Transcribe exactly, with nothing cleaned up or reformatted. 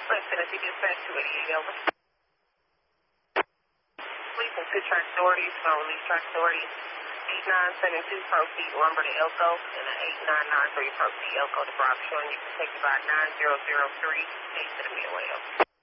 Listen, if you dispatch two eighty-eight over. Police and two track authorities, phone release track authorities. eight nine seven two proceed lumber to Elko, and an eight nine nine three proceed Elko to Brock, showing you can take about nine zero zero three, eight to the Midway.